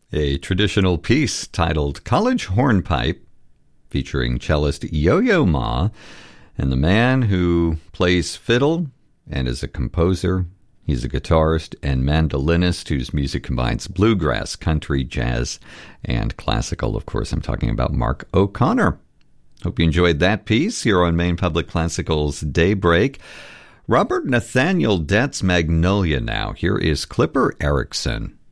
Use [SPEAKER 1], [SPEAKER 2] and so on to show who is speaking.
[SPEAKER 1] A traditional piece titled College Hornpipe, featuring cellist Yo-Yo Ma and the man who plays fiddle and is a composer. He's a guitarist and mandolinist whose music combines bluegrass, country, jazz, and classical. Of course, I'm talking about Mark O'Connor. Hope you enjoyed that piece here on Maine Public Classical's Daybreak. Robert Nathaniel Dett's Magnolia now. Here is Clipper Erickson.